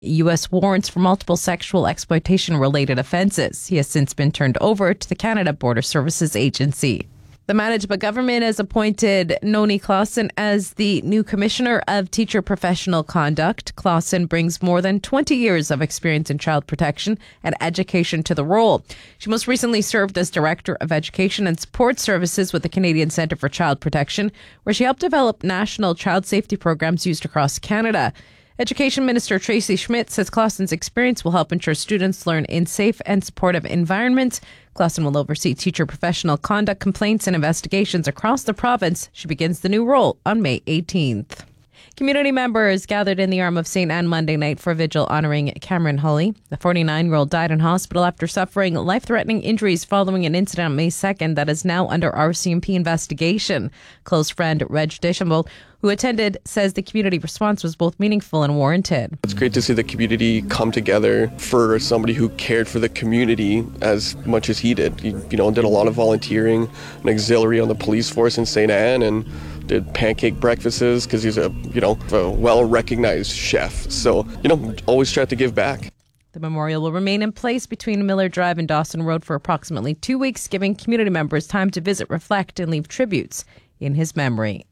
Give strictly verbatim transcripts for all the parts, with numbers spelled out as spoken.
U S warrants for multiple sexual exploitation-related offenses. He has since been turned over to the Canada Border Services Agency. The Manitoba government has appointed Noni Clausen as the new Commissioner of Teacher Professional Conduct. Clausen brings more than twenty years of experience in child protection and education to the role. She most recently served as Director of Education and Support Services with the Canadian Centre for Child Protection, where she helped develop national child safety programs used across Canada. Education Minister Tracy Schmidt says Clausen's experience will help ensure students learn in safe and supportive environments. Clausen will oversee teacher professional conduct complaints and investigations across the province. She begins the new role on May eighteenth. Community members gathered in the Arm of Saint Anne Monday night for a vigil honouring Cameron Hulley. The forty-nine-year-old died in hospital after suffering life-threatening injuries following an incident on May second that is now under R C M P investigation. Close friend Reg Deschambault, who attended, says the community response was both meaningful and warranted. It's great to see the community come together for somebody who cared for the community as much as he did. He, you know, did a lot of volunteering and auxiliary on the police force in Saint Anne and did pancake breakfasts because he's a, you know, a well-recognized chef. So, you know, always tried to give back. The memorial will remain in place between Miller Drive and Dawson Road for approximately two weeks, giving community members time to visit, reflect, and leave tributes in his memory.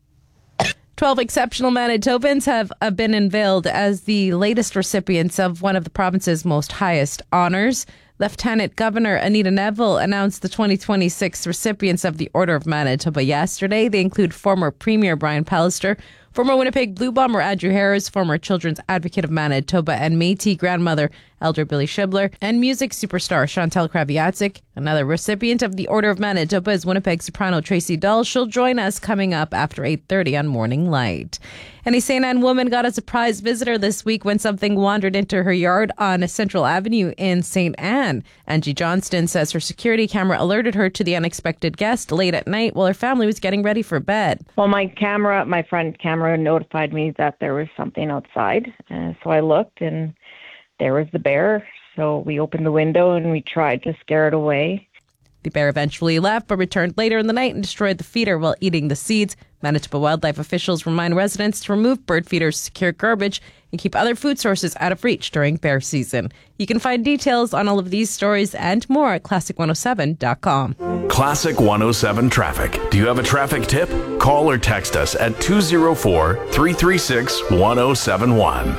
Twelve exceptional Manitobans have been unveiled as the latest recipients of one of the province's most highest honours. Lieutenant Governor Anita Neville announced the twenty twenty-six recipients of the Order of Manitoba yesterday. They include former Premier Brian Pallister, former Winnipeg Blue Bomber Andrew Harris, former Children's Advocate of Manitoba and Métis grandmother Elder Billy Shibler, and music superstar Chantal Kraviatzik. Another recipient of the Order of Manitoba is Winnipeg soprano Tracy Dull. She'll join us coming up after eight thirty on Morning Light. And a Saint Anne woman got a surprise visitor this week when something wandered into her yard on Central Avenue in Saint Anne. Angie Johnston says her security camera alerted her to the unexpected guest late at night while her family was getting ready for bed. Well, my camera, my front camera notified me that there was something outside. Uh, so I looked and there was the bear. So we opened the window and we tried to scare it away. The bear eventually left but returned later in the night and destroyed the feeder while eating the seeds. Manitoba wildlife officials remind residents to remove bird feeders, secure garbage, and keep other food sources out of reach during bear season. You can find details on all of these stories and more at classic one oh seven dot com. Classic one oh seven Traffic. Do you have a traffic tip? Call or text us at two oh four, three three six, one oh seven one.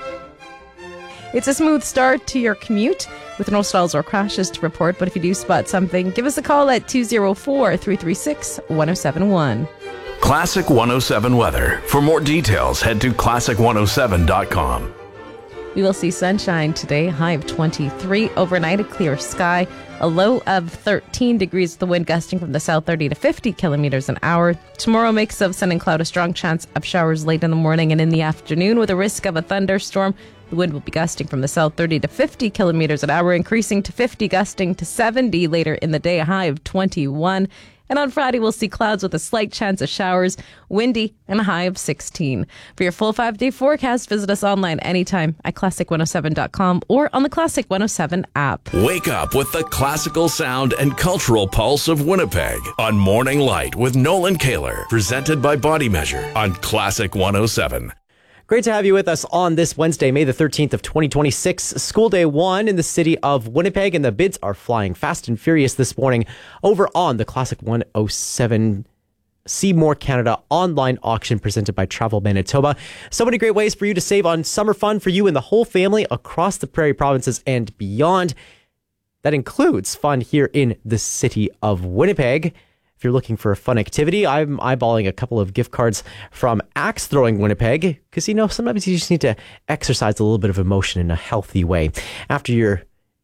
It's a smooth start to your commute with no stalls or crashes to report, but if you do spot something, give us a call at two oh four, three three six, one oh seven one. Classic one oh seven weather. For more details, head to classic one oh seven dot com. We will see sunshine today, high of twenty-three. Overnight, a clear sky, a low of thirteen degrees with the wind gusting from the south thirty to fifty kilometers an hour. Tomorrow, mix of sun and cloud, a strong chance of showers late in the morning and in the afternoon with a risk of a thunderstorm. The wind will be gusting from the south thirty to fifty kilometers an hour, increasing to fifty, gusting to seventy later in the day, a high of twenty-one. And on Friday, we'll see clouds with a slight chance of showers, windy, and a high of sixteen. For your full five-day forecast, visit us online anytime at classic one oh seven dot com or on the Classic one oh seven app. Wake up with the classical sound and cultural pulse of Winnipeg on Morning Light with Nolan Kaler, presented by Body Measure on Classic one oh seven. Great to have you with us on this Wednesday, May the thirteenth of twenty twenty-six. School day one in the city of Winnipeg, and the bids are flying fast and furious this morning over on the Classic one oh seven See More Canada online auction presented by Travel Manitoba. So many great ways for you to save on summer fun for you and the whole family across the Prairie Provinces and beyond. That includes fun here in the city of Winnipeg. If you're looking for a fun activity, I'm eyeballing a couple of gift cards from Axe Throwing Winnipeg because, you know, sometimes you just need to exercise a little bit of emotion in a healthy way. After you're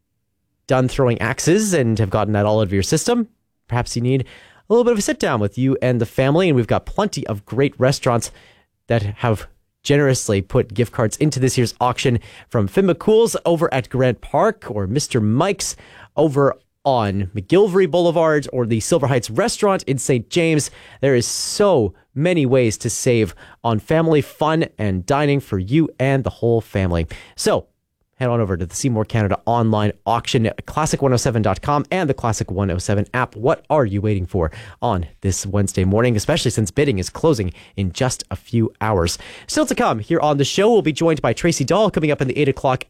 done throwing axes and have gotten that all out of your system, perhaps you need a little bit of a sit down with you and the family. And we've got plenty of great restaurants that have generously put gift cards into this year's auction, from Finn McCool's over at Grant Park or Mister Mike's over on McGillivray Boulevard or the Silver Heights restaurant in Saint James. There is so many ways to save on family fun and dining for you and the whole family. So head on over to the Seymour Canada online auction at classic one oh seven dot com and the Classic one oh seven app. What are you waiting for on this Wednesday morning, especially since bidding is closing in just a few hours? Still to come here on the show, we'll be joined by Tracy Dahl coming up in the eight o'clock